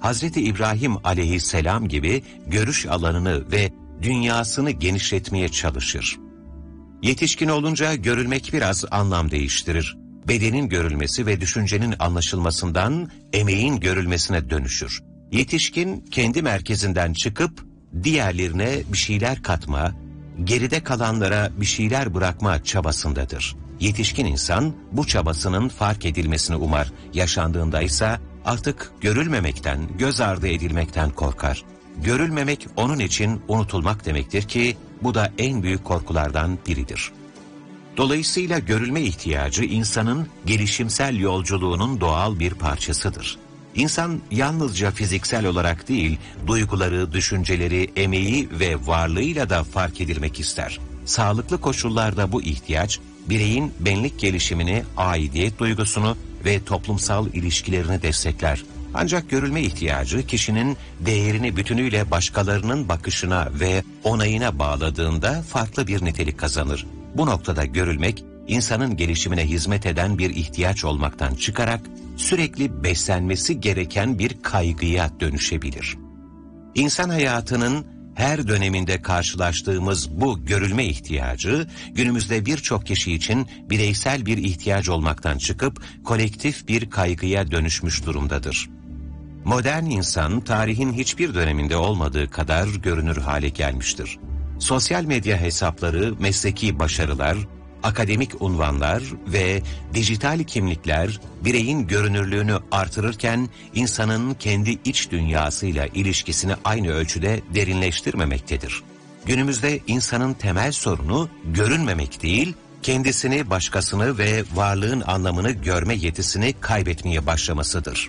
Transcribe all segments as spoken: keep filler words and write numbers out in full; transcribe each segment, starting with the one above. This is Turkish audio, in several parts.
Hazreti İbrahim aleyhisselam gibi görüş alanını ve dünyasını genişletmeye çalışır. Yetişkin olunca görülmek biraz anlam değiştirir. Bedenin görülmesi ve düşüncenin anlaşılmasından emeğin görülmesine dönüşür. Yetişkin kendi merkezinden çıkıp diğerlerine bir şeyler katma, geride kalanlara bir şeyler bırakma çabasındadır. Yetişkin insan bu çabasının fark edilmesini umar. Yaşandığında ise artık görülmemekten, göz ardı edilmekten korkar. Görülmemek onun için unutulmak demektir ki bu da en büyük korkulardan biridir. Dolayısıyla görülme ihtiyacı insanın gelişimsel yolculuğunun doğal bir parçasıdır. İnsan yalnızca fiziksel olarak değil, duyguları, düşünceleri, emeği ve varlığıyla da fark edilmek ister. Sağlıklı koşullarda bu ihtiyaç, bireyin benlik gelişimini, aidiyet duygusunu ve toplumsal ilişkilerini destekler. Ancak görülme ihtiyacı kişinin değerini bütünüyle başkalarının bakışına ve onayına bağladığında farklı bir nitelik kazanır. Bu noktada görülmek, insanın gelişimine hizmet eden bir ihtiyaç olmaktan çıkarak sürekli beslenmesi gereken bir kaygıya dönüşebilir. İnsan hayatının her döneminde karşılaştığımız bu görülme ihtiyacı, günümüzde birçok kişi için bireysel bir ihtiyaç olmaktan çıkıp kolektif bir kaygıya dönüşmüş durumdadır. Modern insan, tarihin hiçbir döneminde olmadığı kadar görünür hale gelmiştir. Sosyal medya hesapları, mesleki başarılar, akademik unvanlar ve dijital kimlikler bireyin görünürlüğünü artırırken insanın kendi iç dünyasıyla ilişkisini aynı ölçüde derinleştirmemektedir. Günümüzde insanın temel sorunu görünmemek değil, kendisini, başkasını ve varlığın anlamını görme yetisini kaybetmeye başlamasıdır.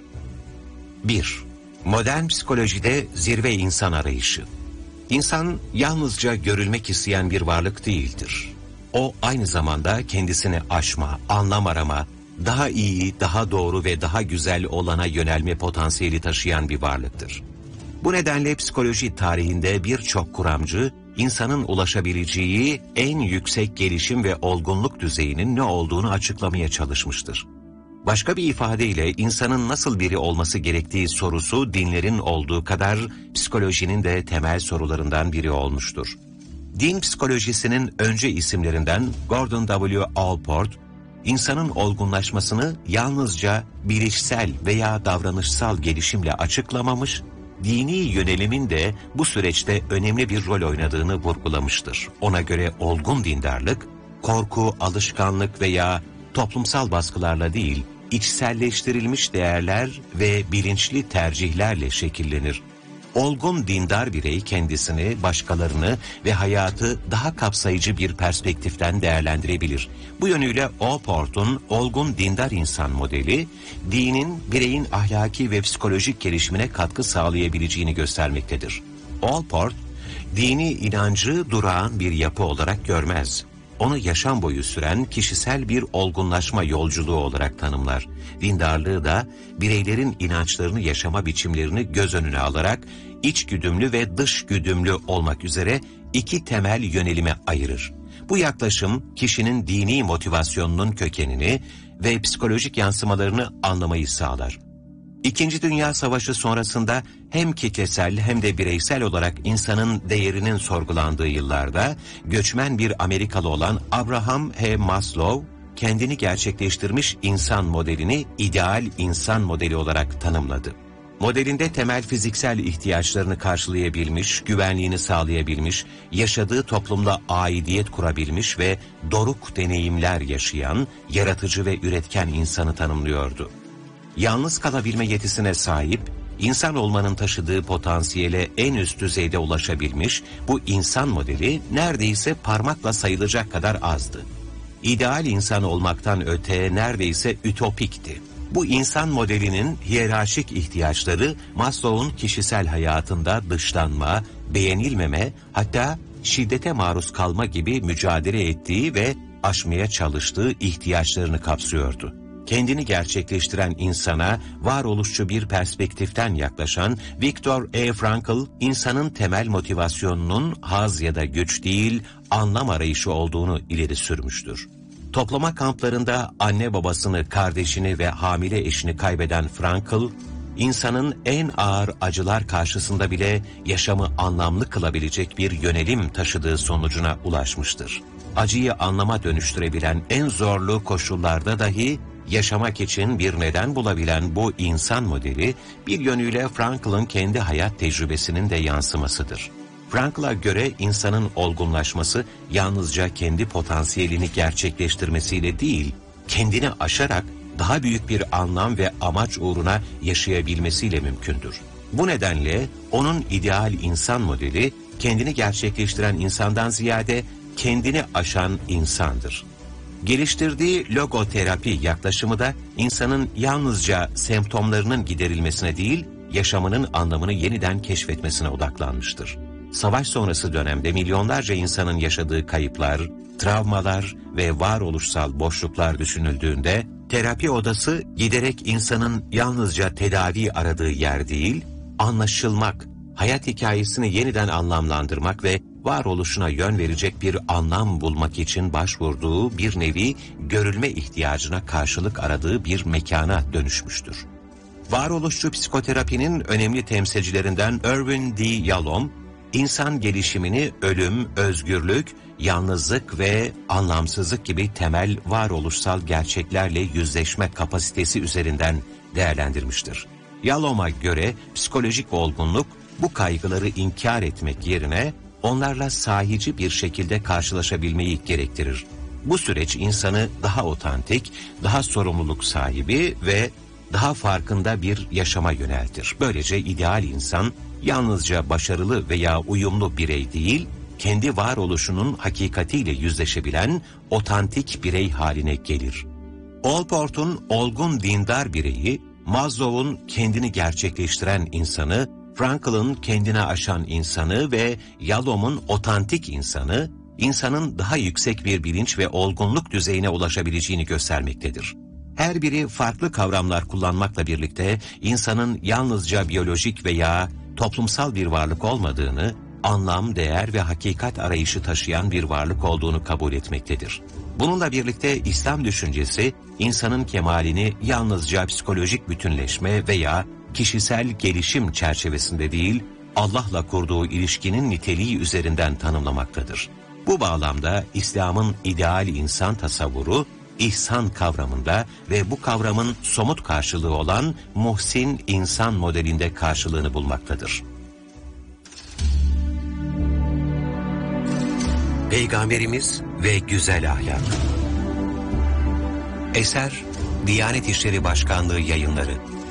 bir. Modern psikolojide zirve insan arayışı. İnsan yalnızca görülmek isteyen bir varlık değildir. O aynı zamanda kendisini aşma, anlam arama, daha iyi, daha doğru ve daha güzel olana yönelme potansiyeli taşıyan bir varlıktır. Bu nedenle psikoloji tarihinde birçok kuramcı, insanın ulaşabileceği en yüksek gelişim ve olgunluk düzeyinin ne olduğunu açıklamaya çalışmıştır. Başka bir ifadeyle insanın nasıl biri olması gerektiği sorusu dinlerin olduğu kadar psikolojinin de temel sorularından biri olmuştur. Din psikolojisinin önce isimlerinden Gordon W. Allport, insanın olgunlaşmasını yalnızca bilişsel veya davranışsal gelişimle açıklamamış, dini yönelimin de bu süreçte önemli bir rol oynadığını vurgulamıştır. Ona göre olgun dindarlık, korku, alışkanlık veya toplumsal baskılarla değil, içselleştirilmiş değerler ve bilinçli tercihlerle şekillenir. Olgun dindar birey kendisini, başkalarını ve hayatı daha kapsayıcı bir perspektiften değerlendirebilir. Bu yönüyle Allport'un olgun dindar insan modeli, dinin bireyin ahlaki ve psikolojik gelişimine katkı sağlayabileceğini göstermektedir. Allport, dini inancı durağan bir yapı olarak görmez. Onu yaşam boyu süren kişisel bir olgunlaşma yolculuğu olarak tanımlar. Dindarlığı da bireylerin inançlarını, yaşama biçimlerini göz önüne alarak içgüdümlü ve dışgüdümlü olmak üzere iki temel yönelime ayırır. Bu yaklaşım kişinin dini motivasyonunun kökenini ve psikolojik yansımalarını anlamayı sağlar. İkinci Dünya Savaşı sonrasında hem kitlesel hem de bireysel olarak insanın değerinin sorgulandığı yıllarda göçmen bir Amerikalı olan Abraham H. Maslow, kendini gerçekleştirmiş insan modelini ideal insan modeli olarak tanımladı. Modelinde temel fiziksel ihtiyaçlarını karşılayabilmiş, güvenliğini sağlayabilmiş, yaşadığı toplumda aidiyet kurabilmiş ve doruk deneyimler yaşayan, yaratıcı ve üretken insanı tanımlıyordu. Yalnız kalabilme yetisine sahip, insan olmanın taşıdığı potansiyele en üst düzeyde ulaşabilmiş bu insan modeli neredeyse parmakla sayılacak kadar azdı. İdeal insan olmaktan öte neredeyse ütopikti. Bu insan modelinin hiyerarşik ihtiyaçları Maslow'un kişisel hayatında dışlanma, beğenilmeme, hatta şiddete maruz kalma gibi mücadele ettiği ve aşmaya çalıştığı ihtiyaçlarını kapsıyordu. Kendini gerçekleştiren insana varoluşçu bir perspektiften yaklaşan Viktor E. Frankl, insanın temel motivasyonunun haz ya da güç değil, anlam arayışı olduğunu ileri sürmüştür. Toplama kamplarında anne babasını, kardeşini ve hamile eşini kaybeden Frankl, insanın en ağır acılar karşısında bile yaşamı anlamlı kılabilecek bir yönelim taşıdığı sonucuna ulaşmıştır. Acıyı anlama dönüştürebilen en zorlu koşullarda dahi yaşamak için bir neden bulabilen bu insan modeli, bir yönüyle Frankl'ın kendi hayat tecrübesinin de yansımasıdır. Frankl'a göre insanın olgunlaşması yalnızca kendi potansiyelini gerçekleştirmesiyle değil, kendini aşarak daha büyük bir anlam ve amaç uğruna yaşayabilmesiyle mümkündür. Bu nedenle onun ideal insan modeli, kendini gerçekleştiren insandan ziyade kendini aşan insandır. Geliştirdiği logoterapi yaklaşımı da insanın yalnızca semptomlarının giderilmesine değil, yaşamının anlamını yeniden keşfetmesine odaklanmıştır. Savaş sonrası dönemde milyonlarca insanın yaşadığı kayıplar, travmalar ve varoluşsal boşluklar düşünüldüğünde, terapi odası giderek insanın yalnızca tedavi aradığı yer değil, anlaşılmak, hayat hikayesini yeniden anlamlandırmak ve varoluşuna yön verecek bir anlam bulmak için başvurduğu bir nevi görülme ihtiyacına karşılık aradığı bir mekana dönüşmüştür. Varoluşçu psikoterapinin önemli temsilcilerinden Irvin D. Yalom, insan gelişimini ölüm, özgürlük, yalnızlık ve anlamsızlık gibi temel varoluşsal gerçeklerle yüzleşme kapasitesi üzerinden değerlendirmiştir. Yalom'a göre psikolojik olgunluk, bu kaygıları inkar etmek yerine onlarla sahici bir şekilde karşılaşabilmeyi gerektirir. Bu süreç insanı daha otantik, daha sorumluluk sahibi ve daha farkında bir yaşama yöneltir. Böylece ideal insan yalnızca başarılı veya uyumlu birey değil, kendi varoluşunun hakikatiyle yüzleşebilen otantik birey haline gelir. Allport'un olgun dindar bireyi, Maslow'un kendini gerçekleştiren insanı, Frankl'ın kendine aşan insanı ve Yalom'un otantik insanı, insanın daha yüksek bir bilinç ve olgunluk düzeyine ulaşabileceğini göstermektedir. Her biri farklı kavramlar kullanmakla birlikte insanın yalnızca biyolojik veya toplumsal bir varlık olmadığını, anlam, değer ve hakikat arayışı taşıyan bir varlık olduğunu kabul etmektedir. Bununla birlikte İslam düşüncesi, insanın kemalini yalnızca psikolojik bütünleşme veya kişisel gelişim çerçevesinde değil, Allah'la kurduğu ilişkinin niteliği üzerinden tanımlamaktadır. Bu bağlamda İslam'ın ideal insan tasavvuru, ihsan kavramında ve bu kavramın somut karşılığı olan muhsin insan modelinde karşılığını bulmaktadır. Peygamberimiz ve Güzel Ahlak. Eser, Diyanet İşleri Başkanlığı Yayınları.